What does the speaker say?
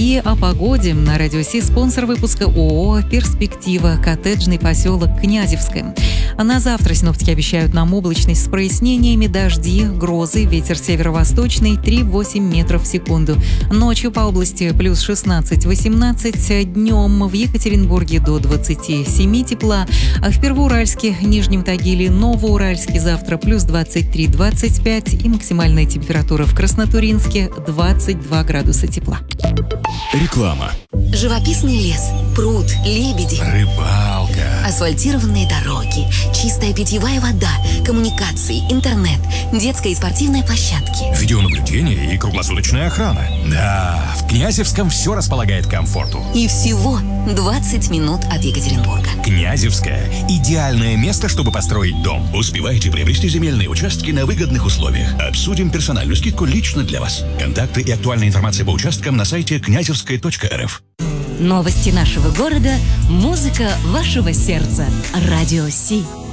И о погоде. На Радио Си спонсор выпуска ООО «Перспектива», коттеджный поселок Князевское. А на завтра синоптики обещают нам облачность с прояснениями, дожди, грозы, ветер северо-восточный 3-8 метров в секунду. Ночью по области плюс 16-18, днем в Екатеринбурге до 27 тепла, а в Первоуральске, Нижнем Тагиле, Новоуральске завтра плюс 23-25 и максимальная температура в Краснотуринске 22 градуса тепла. Реклама. Живописный лес, пруд, лебеди, Рыбалка. асфальтированные дороги, чистая питьевая вода, коммуникации, интернет, детская и спортивная площадки. Видеонаблюдение и круглосуточная охрана. Да, в Князевском все располагает к комфорту. И всего 20 минут от Екатеринбурга. Князевское – идеальное место, чтобы построить дом. Успевайте приобрести земельные участки на выгодных условиях. Обсудим персональную скидку лично для вас. Контакты и актуальная информация по участкам на сайте князевская.рф. Новости нашего города, музыка вашего сердца. Радио Си.